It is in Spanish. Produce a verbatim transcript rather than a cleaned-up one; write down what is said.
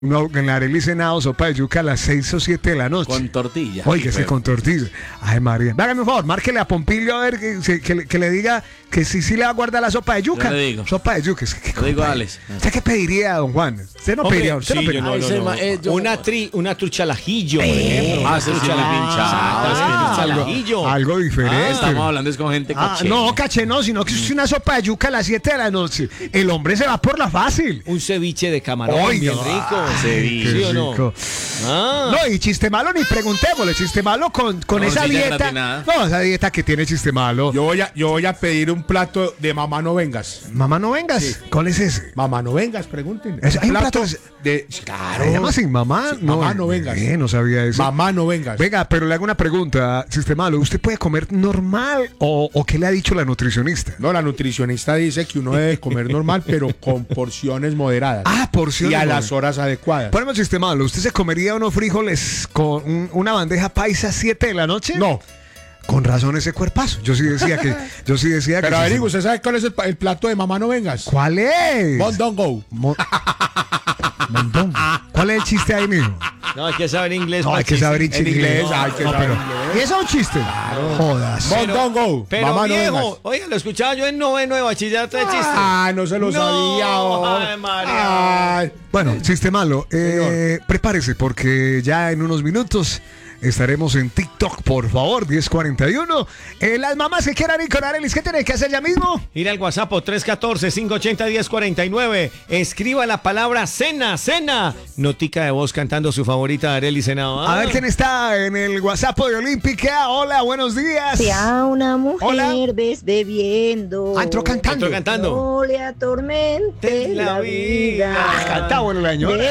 No, en la Arely Senado, sopa de yuca a las seis o siete de la noche. Con tortilla. Oye, que se con tortilla. Ay, María. Hágame un favor, márquele a Pompilio a ver que, que, que, que le diga que si sí le va a guardar la sopa de yuca. Yo le digo. Sopa de yuca. Le digo a Alex. ¿Usted qué pediría, don Juan? Usted no Hombre, pediría. Usted sí, no pediría. yo no, no, no. ma- eh, yo- Una, tri, una trucha al ajillo, por ejemplo. Ah, Una sí, sí, trucha al le ajillo. pinchaba, Exacto, sí, una trucha al algo, ajillo. algo diferente. Ah, estamos hablando es con gente Ah, caché. no, caché no, sino que es una sopa de yuca a las siete de la noche. El hombre se va por la fácil. Un ceviche de camarón, Oiga, bien rico. ceviche. ¿Sí o no? rico. Ah. No, y chiste malo ni preguntémosle, chiste malo con, con esa Morcilla dieta. gratinada. No, esa dieta que tiene chiste malo. Yo voy a, yo voy a pedir un plato de mamá no vengas. Mamá, no vengas. Sí. ¿Cuál es ese? Mamá no vengas, pregunten. Es- hay un plato de. ¿Se Claro. llama así? Mamá, Sí, mamá no vengas. Eh, no sabía eso. Mamá no vengas. Venga, pero le hago una pregunta, chiste malo. ¿Usted puede comer normal o, o qué le ha dicho la nutricionista? No, la nutricionista dice que uno debe comer normal, pero con porciones moderadas. Ah, porciones Y a moderadas. las horas adecuadas. Ponemos chiste malo. ¿Usted se comería unos frijoles con un- una bandeja paisa a siete de la noche? No. Con razón ese cuerpazo. Yo sí decía que. Yo sí decía que. Pero sí, averigua, sí. ¿usted sabe cuál es el, pa- el plato de mamá no vengas? ¿Cuál es? Mondongo. Mo- Mondongo. ¿Cuál es el chiste ahí, mijo? No, hay que saber inglés. No, hay que Maxi. saber En inglés, No, hay que no, saber pero- inglés. ¿Y eso es un chiste? Jodas. Mondongo. Pero mamá no vengas. viejo, oiga, lo escuchaba yo en noveno de bachillerato de chiste. Ah, no se lo No, sabía. oh. ay, María. Ay. Bueno, chiste malo. Eh, prepárese porque ya en unos minutos estaremos en TikTok, por favor, diez cuarenta y uno. Eh, las mamás que quieran ir con Arelis, ¿qué tienen que hacer ya mismo? Ir al WhatsApp tres uno cuatro, cinco ocho cero, uno cero cuatro nueve. Escriba la palabra cena, cena. Notica de voz cantando su favorita Arely Senado. A Ah. ver quién está en el WhatsApp de Olímpica. Hola, buenos días. Sea una mujer Hola. ves bebiendo. Ah, entró cantando. Entró cantando. No le atormente La la vida. vida. Ah, canta bueno el año.